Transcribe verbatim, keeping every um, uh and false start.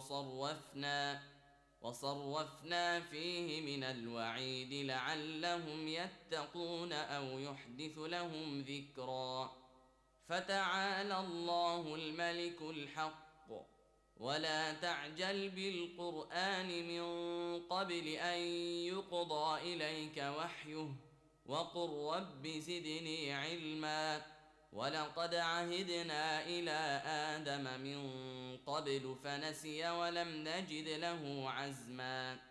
وصرفنا وصرفنا فيه من الوعيد لعلهم يتقون أو يحدث لهم ذكرا. فتعالى الله الملك الحق، ولا تعجل بالقرآن من قبل أن يقضى إليك وحيه، وقل رب زدني علما. ولقد عهدنا إلى آدم من قبل فنسي ولم نجد له عزما.